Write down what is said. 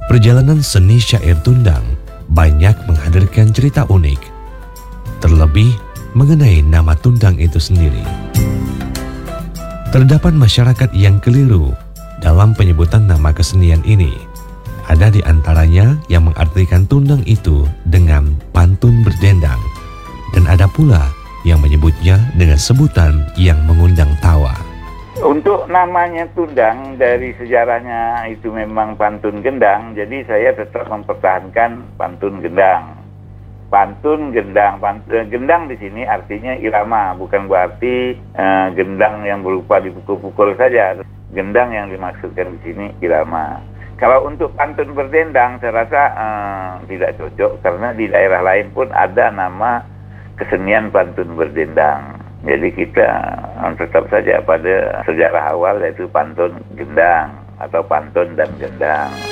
Perjalanan seni syair Tundang banyak menghadirkan cerita unik, terlebih mengenai nama Tundang itu sendiri. Terdapat masyarakat yang keliru dalam penyebutan nama kesenian ini. Ada di antaranya yang mengartikan Tundang itu dengan pantun berdendang, dan ada pula yang menyebutnya dengan sebutan yang mengundang tawa. Untuk namanya Tundang, dari sejarahnya itu memang pantun gendang, jadi saya tetap mempertahankan pantun gendang. Pantun gendang, gendang di sini artinya irama, bukan berarti gendang yang berupa dipukul-pukul saja. Gendang yang dimaksudkan di sini irama. Kalau untuk pantun berdendang, saya rasa tidak cocok karena di daerah lain pun ada nama kesenian pantun berdendang. Jadi kita tetap saja pada sejarah awal, yaitu pantun gendang atau pantun dan gendang.